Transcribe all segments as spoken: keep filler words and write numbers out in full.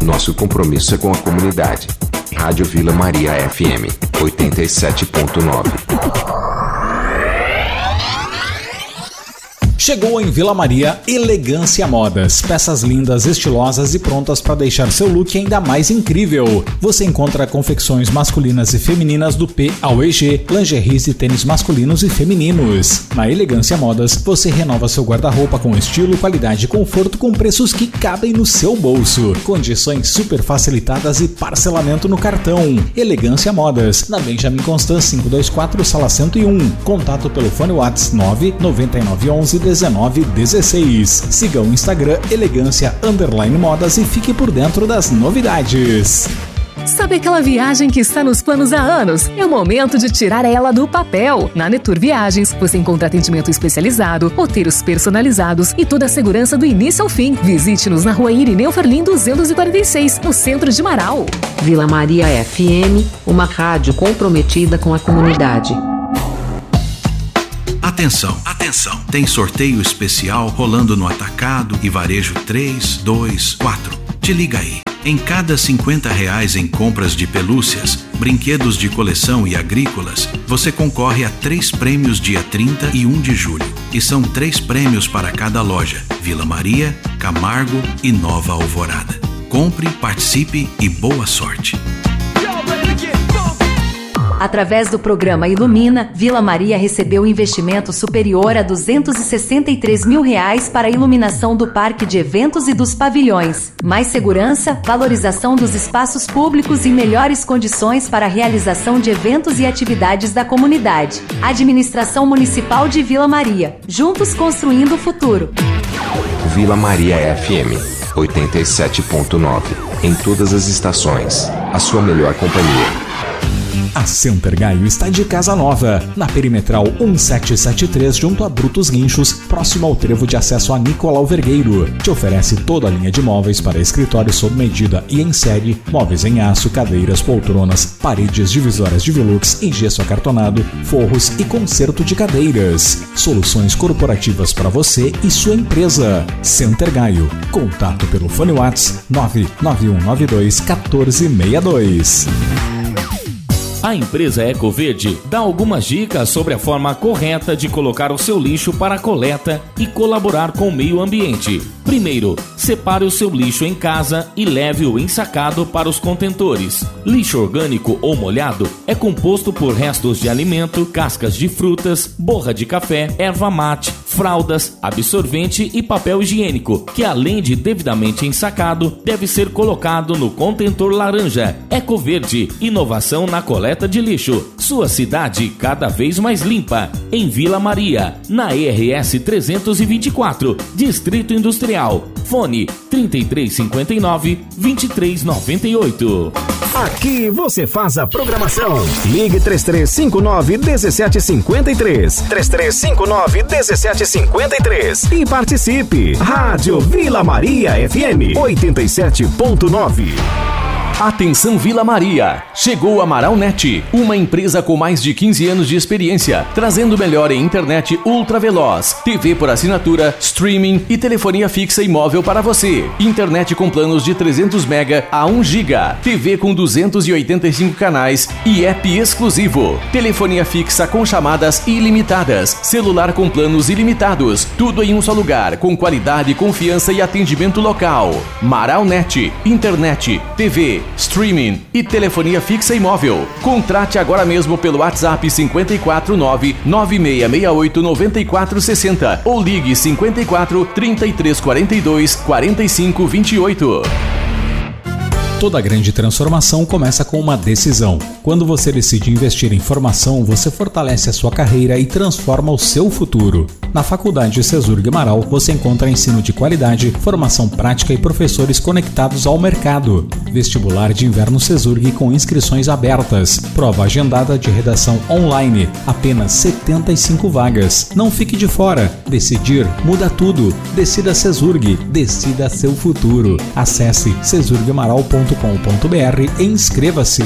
Nosso compromisso é com a comunidade. Rádio Vila Maria F M, oitenta e sete ponto nove. Chegou em Vila Maria Elegância Modas, peças lindas, estilosas e prontas para deixar seu look ainda mais incrível. Você encontra confecções masculinas e femininas do P ao E G, lingeries e tênis masculinos e femininos. Na Elegância Modas, você renova seu guarda-roupa com estilo, qualidade e conforto com preços que cabem no seu bolso. Condições super facilitadas e parcelamento no cartão. Elegância Modas, na Benjamin Constant quinhentos e vinte e quatro, sala cento e um. Contato pelo fone WhatsApp nove nove nove um um dezenove dezesseis. Siga o Instagram Elegância Underline Modas e fique por dentro das novidades. Sabe aquela viagem que está nos planos há anos? É o momento de tirar ela do papel. Na Netur Viagens, você encontra atendimento especializado, roteiros personalizados e toda a segurança do início ao fim. Visite-nos na rua Irineu Ferlin duzentos e quarenta e seis, no centro de Marau. Vila Maria F M, uma rádio comprometida com a comunidade. Atenção, atenção! Tem sorteio especial rolando no Atacado e Varejo três, dois, quatro. Te liga aí. Em cada cinquenta reais em compras de pelúcias, brinquedos de coleção e agrícolas, você concorre a três prêmios dia trinta e um de julho. E são três prêmios para cada loja: Vila Maria, Camargo e Nova Alvorada. Compre, participe e boa sorte! Através do programa Ilumina, Vila Maria recebeu investimento superior a duzentos e sessenta e três mil reais para a iluminação do parque de eventos e dos pavilhões. Mais segurança, valorização dos espaços públicos e melhores condições para a realização de eventos e atividades da comunidade. Administração Municipal de Vila Maria. Juntos construindo o futuro. Vila Maria F M, oitenta e sete ponto nove. Em todas as estações, a sua melhor companhia. A Center Gaio está de casa nova, na Perimetral sete sete três, junto a Brutos Guinchos, próximo ao trevo de acesso a Nicolau Vergueiro. Te oferece toda a linha de móveis para escritório sob medida e em série, móveis em aço, cadeiras, poltronas, paredes divisórias de velux em gesso acartonado, forros e conserto de cadeiras. Soluções corporativas para você e sua empresa. Center Gaio. Contato pelo fone WhatsApp nove nove um nove dois um quatro seis dois. A empresa Ecoverde dá algumas dicas sobre a forma correta de colocar o seu lixo para a coleta e colaborar com o meio ambiente. Primeiro, separe o seu lixo em casa e leve-o ensacado para os contentores. Lixo orgânico ou molhado é composto por restos de alimento, cascas de frutas, borra de café, erva mate, fraldas, absorvente e papel higiênico, que além de devidamente ensacado, deve ser colocado no contentor laranja. Ecoverde, inovação na coleta de lixo. Sua cidade cada vez mais limpa. Em Vila Maria, na E R S trezentos e vinte e quatro, Distrito Industrial. Fone trinta e três cinquenta e nove, vinte e três noventa e oito. Aqui você faz a programação. Ligue três três cinco nove, um sete cinco três. três três cinco nove, um sete cinco três. E participe. Rádio Vila Maria F M oitenta e sete ponto nove. Atenção Vila Maria! Chegou a Maraunet, uma empresa com mais de quinze anos de experiência, trazendo o melhor em internet ultra veloz, T V por assinatura, streaming e telefonia fixa e móvel para você. Internet com planos de trezentos mega a um giga, T V com duzentos e oitenta e cinco canais e app exclusivo. Telefonia fixa com chamadas ilimitadas, celular com planos ilimitados, tudo em um só lugar, com qualidade, confiança e atendimento local. Maraunet, internet, T V, streaming e telefonia fixa e móvel. Contrate agora mesmo pelo WhatsApp cinco quatro nove, nove seis seis oito, nove quatro seis zero ou ligue cinco quatro, trinta e três quarenta e dois, quarenta e cinco vinte e oito. Toda grande transformação começa com uma decisão. Quando você decide investir em formação, você fortalece a sua carreira e transforma o seu futuro. Na Faculdade Cesurg Marau, você encontra ensino de qualidade, formação prática e professores conectados ao mercado. Vestibular de inverno Cesurg com inscrições abertas. Prova agendada de redação online. Apenas setenta e cinco vagas. Não fique de fora. Decidir muda tudo. Decida Cesurg. Decida seu futuro. Acesse cesurg maral ponto com ponto b r e inscreva-se.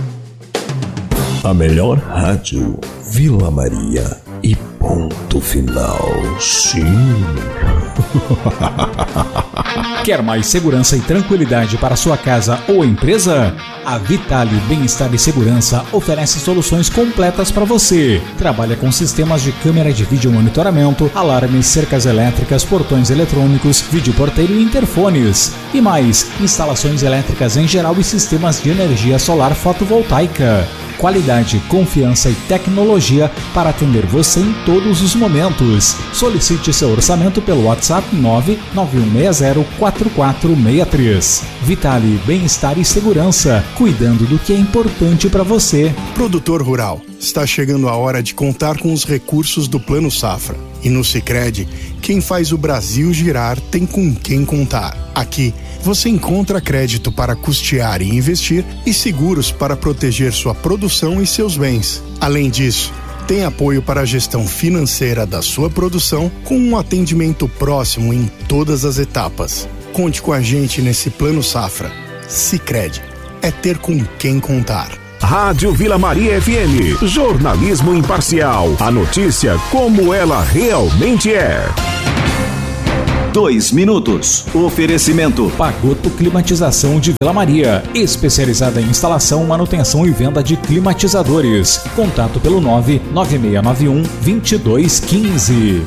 A melhor rádio, Vila Maria e ponto final. Sim. Quer mais segurança e tranquilidade para sua casa ou empresa? A Vitale Bem-Estar e Segurança oferece soluções completas para você. Trabalha com sistemas de câmera de vídeo monitoramento, alarmes, cercas elétricas, portões eletrônicos, videoporteiro e interfones. E mais, instalações elétricas em geral e sistemas de energia solar fotovoltaica. Qualidade, confiança e tecnologia para atender você em todos os momentos. Solicite seu orçamento pelo WhatsApp nove nove um seis zero quatro quatro seis três. Vitale Bem-Estar e Segurança, cuidando do que é importante para você. Produtor rural, está chegando a hora de contar com os recursos do Plano Safra. E no Sicredi, quem faz o Brasil girar tem com quem contar. Aqui, você encontra crédito para custear e investir e seguros para proteger sua produção e seus bens. Além disso, tem apoio para a gestão financeira da sua produção com um atendimento próximo em todas as etapas. Conte com a gente nesse Plano Safra. Sicredi, é ter com quem contar. Rádio Vila Maria F M, jornalismo imparcial. A notícia como ela realmente é. Dois minutos. Oferecimento. Pagoto Climatização de Vila Maria, especializada em instalação, manutenção e venda de climatizadores. Contato pelo nove nove seis nove um dois dois um cinco.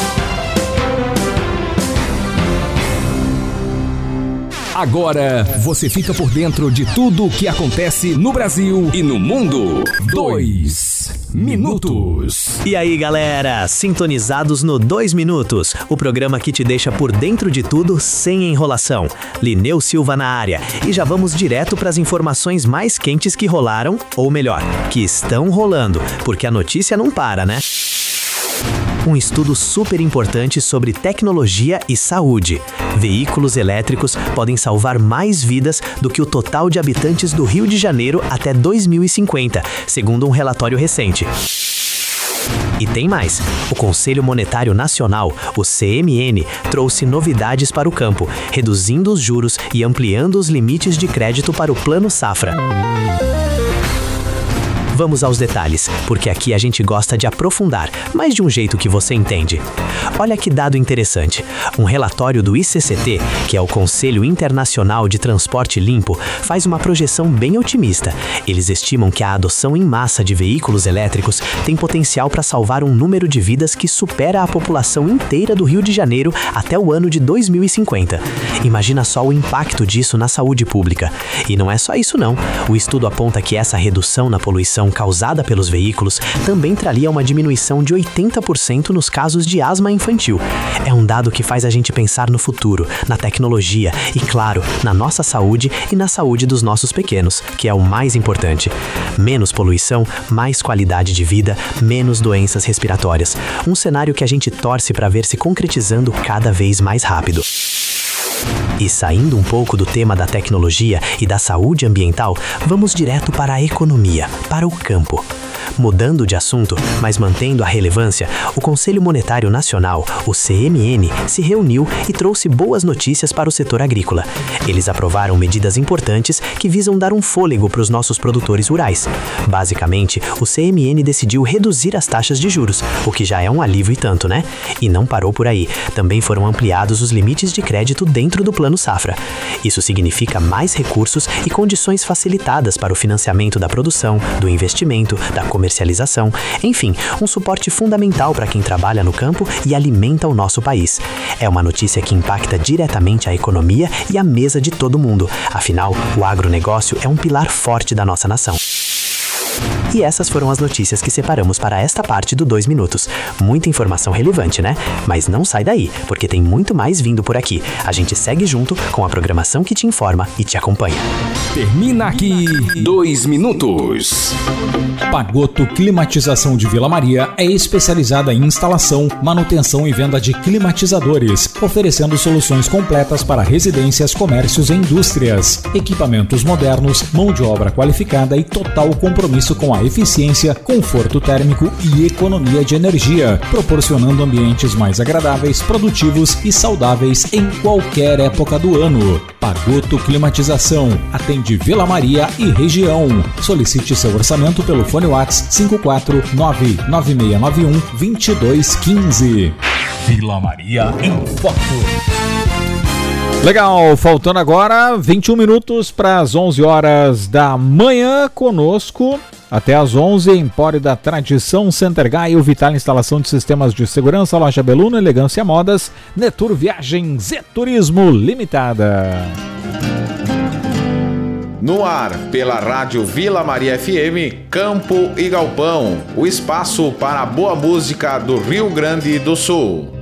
Agora você fica por dentro de tudo o que acontece no Brasil e no mundo. Dois minutos. E aí, galera, sintonizados no Dois Minutos, o programa que te deixa por dentro de tudo sem enrolação. Lineu Silva na área. E já vamos direto para as informações mais quentes que rolaram, ou melhor, que estão rolando, porque a notícia não para, né? Um estudo super importante sobre tecnologia e saúde. Veículos elétricos podem salvar mais vidas do que o total de habitantes do Rio de Janeiro até dois mil e cinquenta, segundo um relatório recente. E tem mais. O Conselho Monetário Nacional, o C M N, trouxe novidades para o campo, reduzindo os juros e ampliando os limites de crédito para o Plano Safra. Vamos aos detalhes, porque aqui a gente gosta de aprofundar, mas de um jeito que você entende. Olha que dado interessante. Um relatório do I C C T, que é o Conselho Internacional de Transporte Limpo, faz uma projeção bem otimista. Eles estimam que a adoção em massa de veículos elétricos tem potencial para salvar um número de vidas que supera a população inteira do Rio de Janeiro até o ano de dois mil e cinquenta. Imagina só o impacto disso na saúde pública. E não é só isso não. O estudo aponta que essa redução na poluição causada pelos veículos também traria uma diminuição de oitenta por cento nos casos de asma infantil. É um dado que faz a gente pensar no futuro, na tecnologia e, claro, na nossa saúde e na saúde dos nossos pequenos, que é o mais importante. Menos poluição, mais qualidade de vida, menos doenças respiratórias. Um cenário que a gente torce para ver se concretizando cada vez mais rápido. E saindo um pouco do tema da tecnologia e da saúde ambiental, vamos direto para a economia, para o campo. Mudando de assunto, mas mantendo a relevância, o Conselho Monetário Nacional, o C M N, se reuniu e trouxe boas notícias para o setor agrícola. Eles aprovaram medidas importantes que visam dar um fôlego para os nossos produtores rurais. Basicamente, o C M N decidiu reduzir as taxas de juros, o que já é um alívio e tanto, né? E não parou por aí. Também foram ampliados os limites de crédito dentro do Plano Safra. Isso significa mais recursos e condições facilitadas para o financiamento da produção, do investimento, da comercialização, enfim, um suporte fundamental para quem trabalha no campo e alimenta o nosso país. É uma notícia que impacta diretamente a economia e a mesa de todo mundo. Afinal, o agronegócio é um pilar forte da nossa nação. E essas foram as notícias que separamos para esta parte do Dois Minutos. Muita informação relevante, né? Mas não sai daí, porque tem muito mais vindo por aqui. A gente segue junto com a programação que te informa e te acompanha. Termina aqui Dois Minutos. Pagoto Climatização de Vila Maria é especializada em instalação, manutenção e venda de climatizadores, oferecendo soluções completas para residências, comércios e indústrias. Equipamentos modernos, mão de obra qualificada e total compromisso com a a eficiência, conforto térmico e economia de energia, proporcionando ambientes mais agradáveis, produtivos e saudáveis em qualquer época do ano. Pagoto Climatização, atende Vila Maria e região. Solicite seu orçamento pelo fone WhatsApp cinco quatro nove nove seis nove um dois dois um cinco. Vila Maria em Foco. Legal, faltando agora vinte e um minutos para as onze horas da manhã, conosco até às onze, Empório da Tradição, Center Gaio, Vital Instalação de Sistemas de Segurança, Loja Beluno, Elegância Modas, Netur Viagens e Turismo Limitada. No ar, pela Rádio Vila Maria F M, Campo e Galpão, o espaço para a boa música do Rio Grande do Sul.